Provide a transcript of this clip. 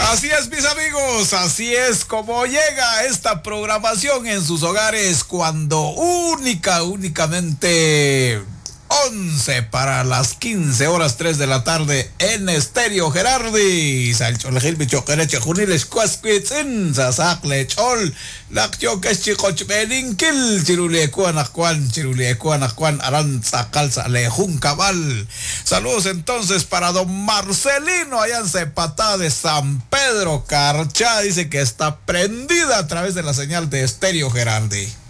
Así es, mis amigos, así es como llega esta programación en sus hogares cuando únicamente 11 para las 15 horas 3 de la tarde en Estéreo Gerardi. Salcholejil bichoquereche juniles cuasquitzin, sasaklechol, lactioquechicochbeninkil, chiruliekuanacuan, aranzacal lejun cabal. Saludos entonces para don Marcelino allá en Cepatá de San Pedro Carchá. Dice que está prendida a través de la señal de Estéreo Gerardi.